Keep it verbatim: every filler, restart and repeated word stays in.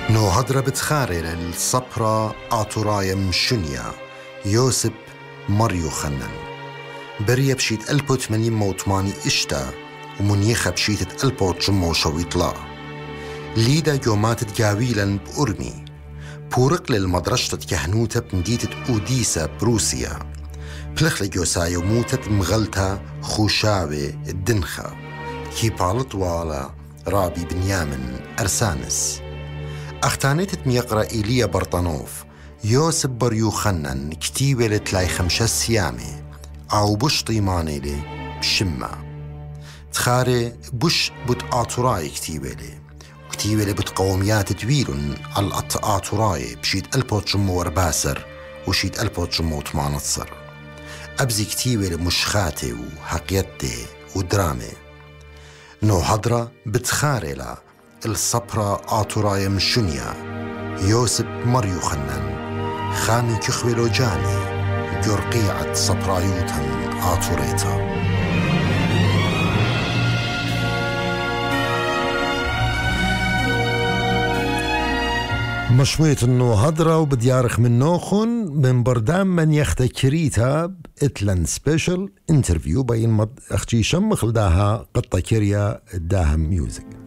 نو هدرة بتخاري للصبرة آتورايا مشنيا يوسب مريو خنن بريا بشيت ألبو تمانين موتماني إشتا ومنيخة بشيت ألبو تجمو شويطلا ليدا يومات جاويلا بأرمي بورق للمدرشة كهنوتة بمديتة أوديسا بروسيا بلخ لجوسا يوموتة مغلتا خوشاوي الدنخة كيبال طوالا رابي بنيامن أرسانس أختانيت ميقرأ إيليا برطانوف يوسف بريو خنن كتيبة لتلاي خمشة سيامي أو بش طيماني لي بشمة تخاري بش بد آتوراي كتيبة لي كتيبة لي بد قوميات تويلن على آتوراي بشيت ألبو تجمو ورباسر وشيت ألبو تجمو تمانتصر أبزي كتيبة لي مشخاتي وحقيتي ودرامي نو هدرة بتخاري لا الصبرة آتورايا مشنيا يوسف مريو خنن خامي كخويلو جاني جرقيعة صبرايوتا آتوريتا مشوية النو هدرة وبديارخ من نوخن من بردام من يختكريتا اتلان سبيشل انترفيو بين اختي شمخ لداها قطة كيريا داها ميوزك